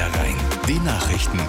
Niederrhein. Die Nachrichten.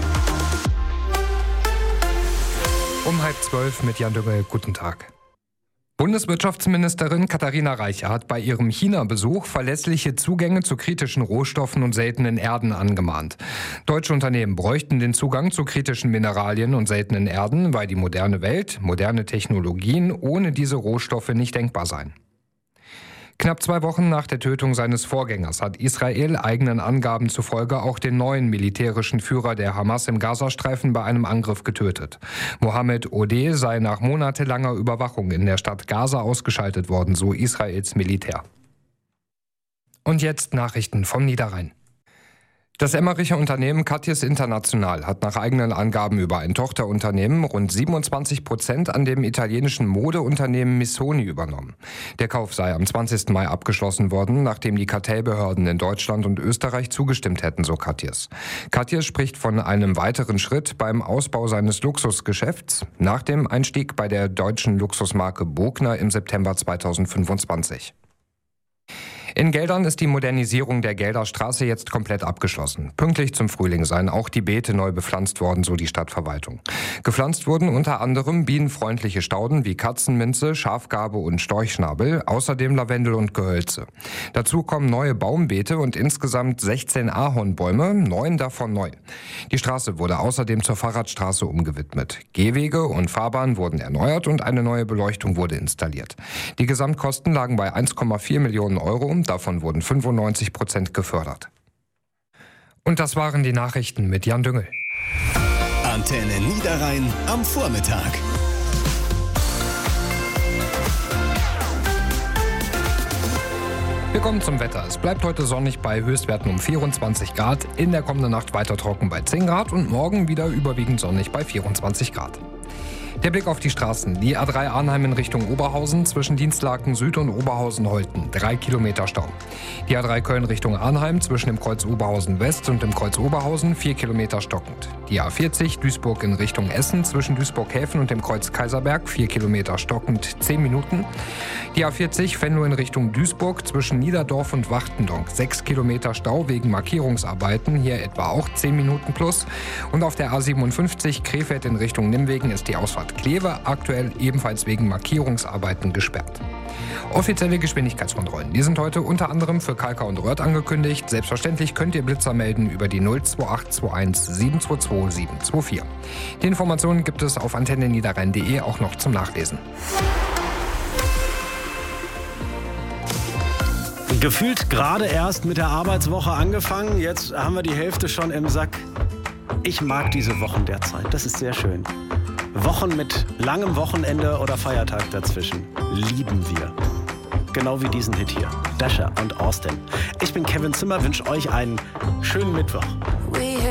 Um 11:30 mit Jan Düngel. Guten Tag. Bundeswirtschaftsministerin Katharina Reiche hat bei ihrem China-Besuch verlässliche Zugänge zu kritischen Rohstoffen und seltenen Erden angemahnt. Deutsche Unternehmen bräuchten den Zugang zu kritischen Mineralien und seltenen Erden, weil die moderne Welt, moderne Technologien ohne diese Rohstoffe nicht denkbar seien. Knapp 2 Wochen nach der Tötung seines Vorgängers hat Israel eigenen Angaben zufolge auch den neuen militärischen Führer der Hamas im Gazastreifen bei einem Angriff getötet. Mohammed Odeh sei nach monatelanger Überwachung in der Stadt Gaza ausgeschaltet worden, so Israels Militär. Und jetzt Nachrichten vom Niederrhein. Das Emmericher Unternehmen Katjes International hat nach eigenen Angaben über ein Tochterunternehmen rund 27% an dem italienischen Modeunternehmen Missoni übernommen. Der Kauf sei am 20. Mai abgeschlossen worden, nachdem die Kartellbehörden in Deutschland und Österreich zugestimmt hätten, so Katjes. Katjes spricht von einem weiteren Schritt beim Ausbau seines Luxusgeschäfts nach dem Einstieg bei der deutschen Luxusmarke Bogner im September 2025. In Geldern ist die Modernisierung der Gelder Straße jetzt komplett abgeschlossen. Pünktlich zum Frühling seien auch die Beete neu bepflanzt worden, so die Stadtverwaltung. Gepflanzt wurden unter anderem bienenfreundliche Stauden wie Katzenminze, Schafgarbe und Storchschnabel, außerdem Lavendel und Gehölze. Dazu kommen neue Baumbeete und insgesamt 16 Ahornbäume, 9 davon neu. Die Straße wurde außerdem zur Fahrradstraße umgewidmet. Gehwege und Fahrbahn wurden erneuert und eine neue Beleuchtung wurde installiert. Die Gesamtkosten lagen bei 1,4 Millionen Euro. Davon wurden 95% gefördert. Und das waren die Nachrichten mit Jan Düngel. Antenne Niederrhein am Vormittag. Wir kommen zum Wetter. Es bleibt heute sonnig bei Höchstwerten um 24 Grad, in der kommenden Nacht weiter trocken bei 10 Grad und morgen wieder überwiegend sonnig bei 24 Grad. Der Blick auf die Straßen. Die A3 Arnheim in Richtung Oberhausen zwischen Dienstlaken Süd und Oberhausen-Holten. 3 Kilometer Stau. Die A3 Köln Richtung Arnheim zwischen dem Kreuz Oberhausen West und dem Kreuz Oberhausen 4 Kilometer stockend. Die A40 Duisburg in Richtung Essen zwischen Duisburg-Häfen und dem Kreuz Kaiserberg 4 Kilometer stockend 10 Minuten. Die A40 Venlo in Richtung Duisburg zwischen Niederdorf und Wachtendonk 6 Kilometer Stau wegen Markierungsarbeiten, hier etwa auch 10 Minuten plus. Und auf der A57 Krefeld in Richtung Nimwegen ist die Ausfahrt Kleve aktuell ebenfalls wegen Markierungsarbeiten gesperrt. Offizielle Geschwindigkeitskontrollen, die sind heute unter anderem für Kalkar und Röhrd angekündigt. Selbstverständlich könnt ihr Blitzer melden über die 02821 722 724. Die Informationen gibt es auf antenneniederrhein.de auch noch zum Nachlesen. Gefühlt gerade erst mit der Arbeitswoche angefangen, jetzt haben wir die Hälfte schon im Sack. Ich mag diese Wochen derzeit, das ist sehr schön. Wochen mit langem Wochenende oder Feiertag dazwischen lieben wir. Genau wie diesen Hit hier, Dasher und Austin. Ich bin Kevin Zimmer, wünsche euch einen schönen Mittwoch.